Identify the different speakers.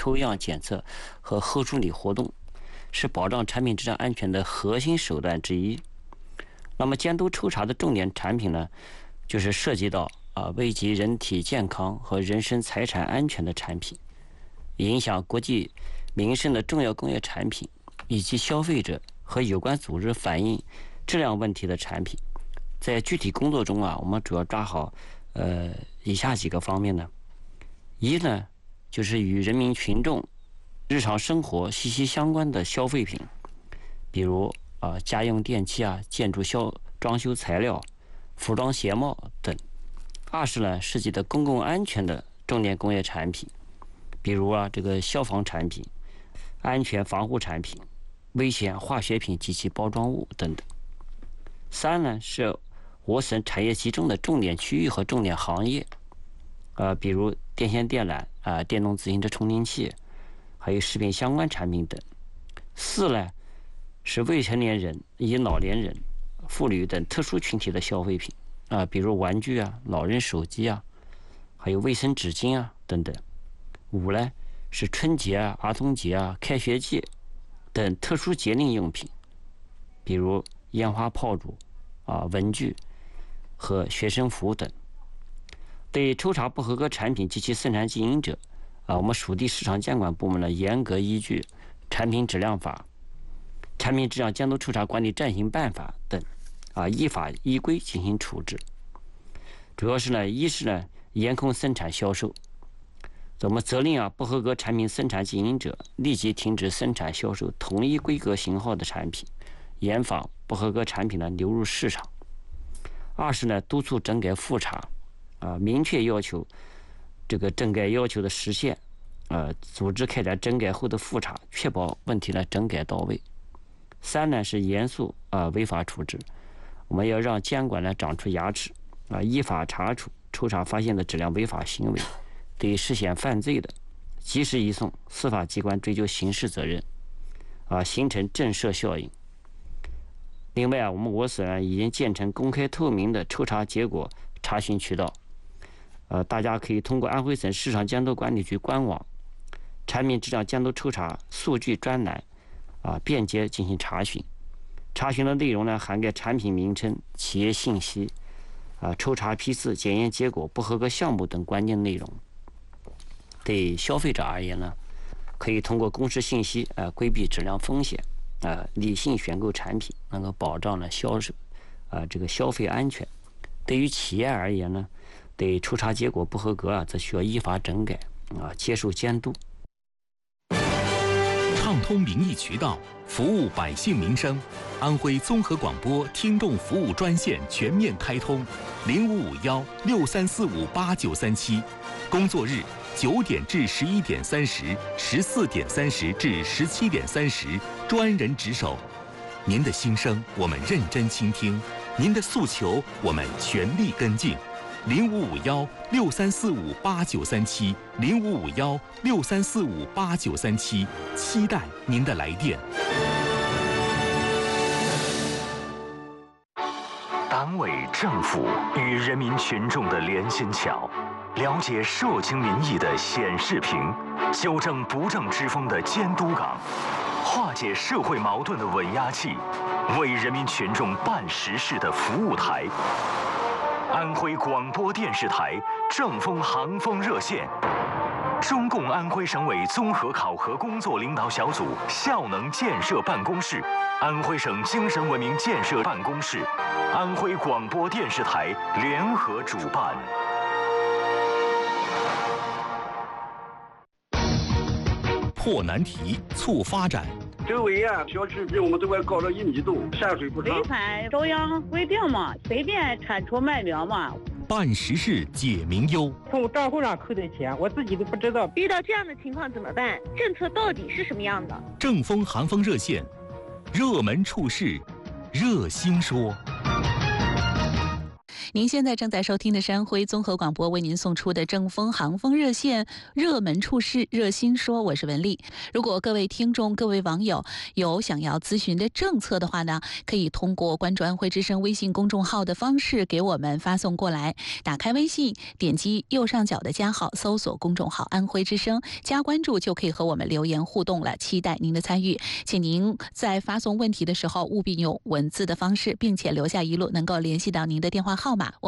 Speaker 1: 抽样检测和后处理活动，是保障产品质量安全的核心手段之一。那么监督抽查的重点产品呢，就是涉及到危及人体健康和人身财产安全的产品，影响国计民生的重要工业产品，以及消费者和有关组织反映质量问题的产品。在具体工作中我们主要抓好以下几个方面呢。一呢，就是与人民群众日常生活息息相关的消费品，比如家用电器建筑装修材料、服装鞋帽等。二是呢，涉及的公共安全的重点工业产品，比如这个消防产品、安全防护产品、危险化学品及其包装物等等。三呢，是我省产业集中的重点区域和重点行业，比如电线电缆电动自行车充电器，还有食品相关产品等。四呢，是未成年人以及老年人、妇女等特殊群体的消费品，比如玩具老人手机还有卫生纸巾等等。五呢，是春节儿童节开学季等特殊节令用品，比如烟花炮竹文具和学生服等。对抽查不合格产品及其生产经营者，我们属地市场监管部门呢，严格依据产品质量法、产品质量监督抽查管理暂行办法等依法依规进行处置。主要是呢，一是呢，严控生产销售，我们责令不合格产品生产经营者立即停止生产销售同一规格型号的产品，严防不合格产品呢流入市场。二是呢，督促整改复查，明确要求这个整改要求的实现，组织开展整改后的复查，确保问题呢整改到位。三呢，是严肃违法处置，我们要让监管呢长出牙齿，依法查处抽查发现的质量违法行为，对涉嫌犯罪的及时移送司法机关追究刑事责任，形成震慑效应。另外我省已经建成公开透明的抽查结果查询渠道，大家可以通过安徽省市场监督管理局官网产品质量监督抽查数据专栏便捷进行查询。查询的内容呢，涵盖产品名称、企业信息、抽查批次、检验结果、不合格项目等关键内容。对消费者而言呢，可以通过公示信息规避质量风险，理性选购产品，能够保障了这个消费安全。对于企业而言呢，对抽查结果不合格则需要依法整改，接受监督。
Speaker 2: 畅通民意渠道，服务百姓民生。安徽综合广播听众服务专线全面开通，055163458937，工作日9点至11点30、14点30至17点30，专人值守。您的心声我们认真倾听，您的诉求我们全力跟进。055163458937，055163458937，期待您的来电。
Speaker 3: 党委政府与人民群众的连心桥，了解社情民意的显示屏，纠正不正之风的监督岗，化解社会矛盾的稳压器，为人民群众办实事的服务台。安徽广播电视台正风航风热线，中共安徽省委综合考核工作领导小组效能建设办公室，安徽省精神文明建设办公室，安徽广播电视台联合主办。
Speaker 2: 破难题，促发展。
Speaker 4: 周围小区比我们这块高了1米多，下水不畅。
Speaker 5: 违反中央规定嘛，随便铲除麦苗嘛。
Speaker 2: 办实事解民忧。
Speaker 6: 从账户上扣的钱，我自己都不知道。
Speaker 7: 遇到这样的情况怎么办？政策到底是什么样的？
Speaker 2: 正风航风热线，热门处事，热心说。
Speaker 8: 您现在正在收听的山辉综合广播为您送出的正风航风热线热门处事热心说，我是文丽。如果各位听众、各位网友有想要咨询的政策的话呢，可以通过关注安徽之声微信公众号的方式给我们发送过来。打开微信，点击右上角的加号，搜索公众号安徽之声，加关注就可以和我们留言互动了，期待您的参与。请您在发送问题的时候务必用文字的方式，并且留下一路能够联系到您的电话号码。